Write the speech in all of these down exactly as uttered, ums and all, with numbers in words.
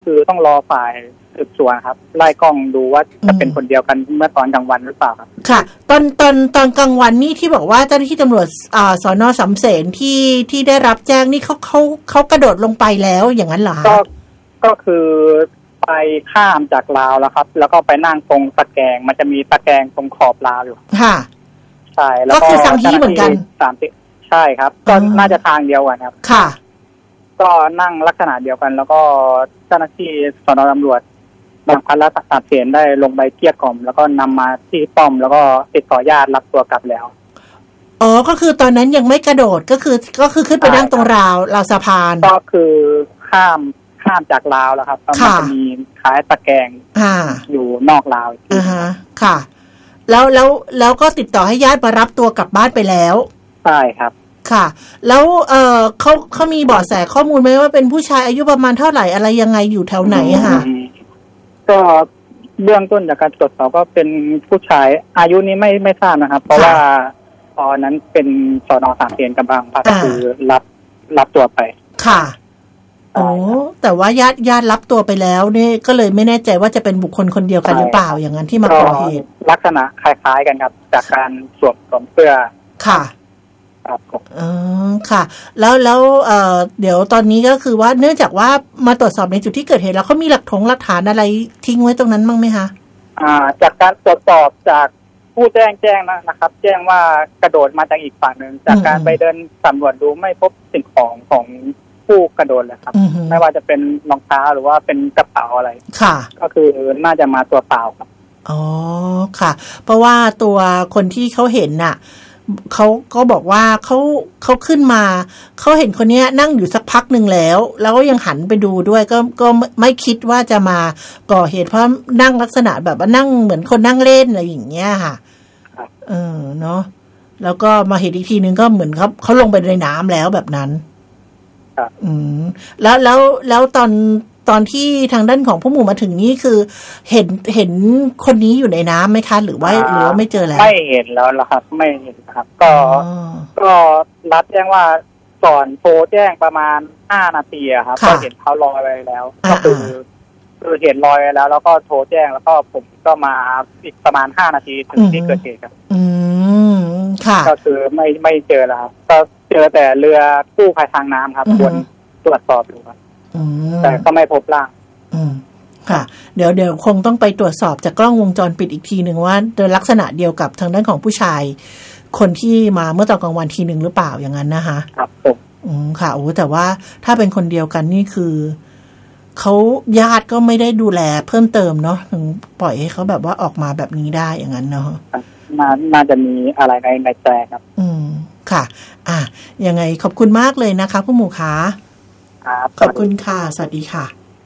คือต้องรอฝ่ายสืบสวนครับไล่กล้องดูว่าจะเป็นคนเดียวกันเมื่อตอนกลางวันหรือเปล่าครับค่ะตอนตอนตอนกลางวันนี่ที่บอกว่าเจ้าหน้าที่ตำรวจอ่าสน.สำเสนที่ที่ได้รับแจ้งนี่เขาเขาเขากระโดดลงไปแล้วอย่างนั้นเหรอคะก็ก็คือไปข้ามจากราวแล้วครับแล้วก็ไปนั่งตรงตะแกรงมันจะมีตะแกรงตรงขอบราวอยู่ค่ะใช่แล้วก็คือสังฮีเหมือนกันสามสิบใช่ครับก็น่าจะทางเดียวกันครับค่ะก็นั่งลักษณะเดียวกันแล้วก็เจ้าหน้าที่สน.ตำรวจบางพันและสามเสนได้ลงไปเกลี้ยกล่อมแล้วก็นำมาที่ป้อมแล้วก็ติดต่อญาติรับตัวกลับแล้วอ๋อก็คือตอนนั้นยังไม่กระโดดก็คือก็คือขึ้นไปนั่งตรงราวราวสะพานก็คือข้ามข้ามจากราวแล้วครับมันจะมีคล้ายตะแกรงอยู่นอกราวอ่าฮะค่ะแล้วแล้วแล้วก็ติดต่อให้ญาติมารับตัวกลับบ้านไปแล้วใช่ครับค่ะแล้วเออเขาเขามีเบาะแสข้อมูลไหมว่าเป็นผู้ชายอายุประมาณเท่าไหร่อะไรยังไงอยู่แถวไหนค่ะก็เบื้องต้นจากการตรวจสอบก็เป็นผู้ชายอายุนี้ไม่ไม่ทราบนะครับเพราะว่าตอนนั้นเป็นสน.สามเสนกับบางพักก็คือรับรับตัวไปค่ะโอ้แต่ว่าญาติญาติรับตัวไปแล้วเนี่ยก็เลยไม่แน่ใจว่าจะเป็นบุคคลคนเดียวกันหรือเปล่าอย่างนั้นที่มาก่อเหตุลักษณะคล้ายๆกันครับจากการสวมสวมเสื้อค่ะอ๋อค่ะแล้วแล้วเอ่อเดี๋ยวตอนนี้ก็คือว่าเนื่องจากว่ามาตรวจสอบในจุดที่เกิดเหตุแล้วเขามีหลักฐานหลักฐานอะไรทิ้งไว้ตรงนั้นบ้างไหมคะอ่าจากการตรวจสอบจากผู้แจ้งแจ้งนะครับแจ้งว่ากระโดดมาจากอีกฝั่งหนึ่งจากการไปเดินสำรวจดูไม่พบสิ่งของของผู้กระโดดเลยครับไม่ว่าจะเป็นรองเท้าหรือว่าเป็นกระเป๋าอะไรค่ะก็คือน่าจะมาตัวเปล่าครับอ๋อค่ะเพราะว่าตัวคนที่เขาเห็นน่ะเขาก็บอกว่าเขาเขาขึ้นมาเขาเห็นคนนี้นั่งอยู่สักพักหนึ่งแล้วแล้วก็ยังหันไปดูด้วยก็ก็ไม่คิดว่าจะมาก่อเหตุเพราะนั่งลักษณะแบบว่านั่งเหมือนคนนั่งเล่นอะไรอย่างเงี้ยค่ะเออเนาะแล้วก็มาเห็นอีกทีนึงก็เหมือนเขาเขาลงไปในน้ำแล้วแบบนั้นอืมแล้วแล้วแล้วตอนตอนที่ทางด้านของผู้หมู่มาถึงนี่คือเห็นเห็นคนนี้อยู่ในน้ำไหมคะหรือว่าหรือว่าไม่เจอแล้วไม่เห็นแล้วล่ะครับไม่เห็นครับก็ก็รับแจ้งว่าก่อนโทรแจ้งประมาณห้านาทีครับก็เห็นเขาลอยไปแล้วก็คือคือเห็นลอยไปแล้วแล้วก็โทรแจ้งแล้วก็ผมก็มาอีกประมาณห้านาทีถึงที่เกิดเหตุครับอืมค่ะก็คือไม่ไม่เจอแล้วครับก็เจอแต่เรือกู้ภัยทางน้ำครับควรตรวจสอบดูครับแต่ก็ไม่พบร่างอืมค่ะเดี๋ยวเดี๋ยวคงต้องไปตรวจสอบจากกล้องวงจรปิดอีกทีหนึ่งว่าโดยลักษณะเดียวกับทางด้านของผู้ชายคนที่มาเมื่อตอนกลางวันทีหนึ่งหรือเปล่าอย่างนั้นนะคะครับผมอืมค่ะโอ้แต่ว่าถ้าเป็นคนเดียวกันนี่คือเขาญาติก็ไม่ได้ดูแลเพิ่มเติมเนาะถึงปล่อยให้เขาแบบว่าออกมาแบบนี้ได้อย่างนั้นเนาะน่าน่าจะมีอะไรในในใจครับอืมค่ะอ่ะยังไงขอบคุณมากเลยนะคะผู้หมู่คะขอบคุณค่ะสวัสดีค่ะ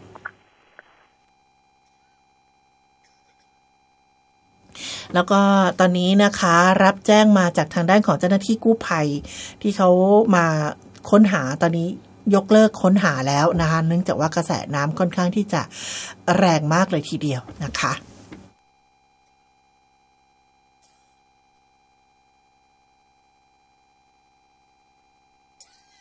แล้วก็ตอนนี้นะคะรับแจ้งมาจากทางด้านของเจ้าหน้าที่กู้ภัยที่เขามาค้นหาตอนนี้ยกเลิกค้นหาแล้วนะคะเนื่องจากว่ากระแสน้ำค่อนข้างที่จะแรงมากเลยทีเดียวนะคะ